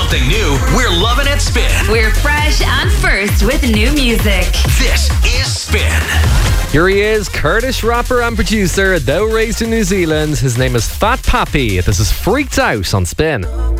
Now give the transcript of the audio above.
something new, we're loving it Spin. We're fresh and first with new music. This is Spin. Here he is, Kurdish rapper and producer, though raised in New Zealand. His name is Fat Papi. This is Freaked Out on Spin.